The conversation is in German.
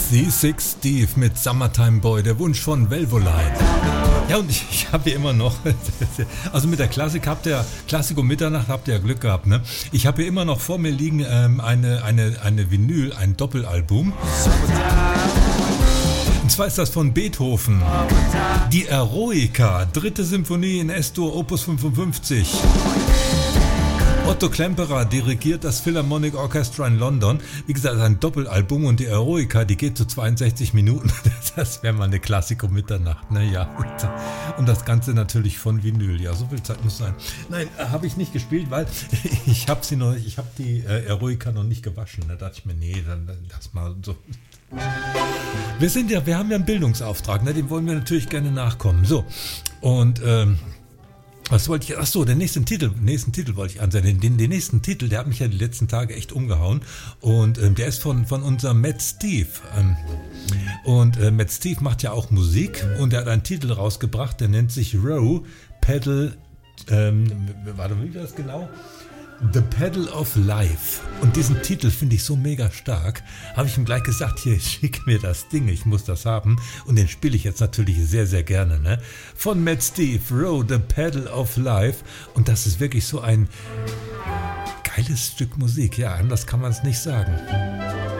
C6 Steve mit Summertime Boy, der Wunsch von Velvoline. Ja, und ich habe hier immer noch, also mit der Klassik um Mitternacht habt ihr ja Glück gehabt, ne? Ich habe hier immer noch vor mir liegen eine Vinyl, ein Doppelalbum. Und zwar ist das von Beethoven, die Eroica, 3. Symphonie in S-Dur, Opus 55. Otto Klemperer dirigiert das Philharmonic Orchestra in London. Wie gesagt, ein Doppelalbum und die Eroica, die geht zu 62 Minuten. Das wäre mal eine Klassik um Mitternacht, ne? Ja. Und das Ganze natürlich von Vinyl. Ja, so viel Zeit muss sein. Nein, habe ich nicht gespielt, weil ich habe die Eroica noch nicht gewaschen. Da dachte ich mir, nee, dann lass mal so. Wir haben ja einen Bildungsauftrag, ne? Dem wollen wir natürlich gerne nachkommen. So, und was wollte ich? Achso, den nächsten Titel wollte ich ansehen. Den nächsten Titel, der hat mich ja die letzten Tage echt umgehauen. Und der ist von unserem Matt Steve. Matt Steve macht ja auch Musik und er hat einen Titel rausgebracht, der nennt sich Row Pedal. Warte, wie war das genau? The Pedal of Life. Und diesen Titel finde ich so mega stark. Habe ich ihm gleich gesagt, hier, schick mir das Ding, ich muss das haben. Und den spiele ich jetzt natürlich sehr, sehr gerne, ne? Von Matt Steve, Row, The Pedal of Life. Und das ist wirklich so ein geiles Stück Musik. Ja, anders kann man es nicht sagen.